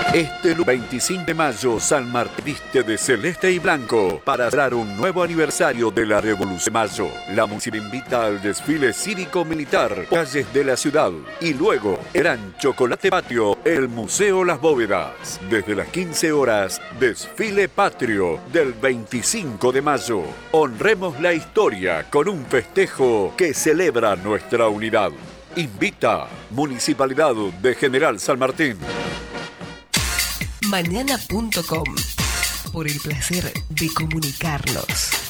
Este 25 de mayo, San Martín viste de celeste y blanco para celebrar un nuevo aniversario de la Revolución de Mayo. La municipalidad invita al desfile cívico-militar por calles de la ciudad y luego el gran chocolate patrio, el Museo Las Bóvedas. Desde las 15 horas, desfile patrio del 25 de mayo. Honremos la historia con un festejo que celebra nuestra unidad. Invita Municipalidad de General San Martín. Mañana.com, por el placer de comunicarnos.